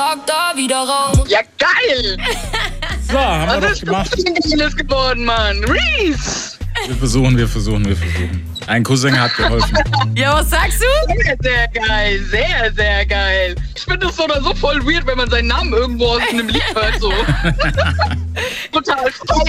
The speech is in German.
Tag da wieder raus. Ja, geil! So, haben wir Was doch gemacht. ist das denn geworden, Mann? Reese! Wir versuchen. Ein Cousin hat geholfen. Ja, was sagst du? Sehr, sehr geil. Sehr, sehr geil. Ich finde das so oder so voll weird, wenn man seinen Namen irgendwo aus einem Lied hört. So. Total feiern.